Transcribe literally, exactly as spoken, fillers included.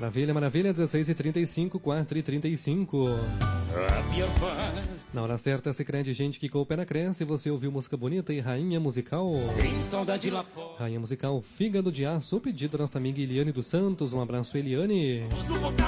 Maravilha, maravilha, dezesseis e trinta e cinco, quatro e trinta e cinco. Na hora certa, se crê de gente que com o pé na crença, e você ouviu música bonita e rainha musical. Tem saudade lá fora. Rainha musical, Fígado de Aço, o pedido da nossa amiga Eliane dos Santos. Um abraço, Eliane.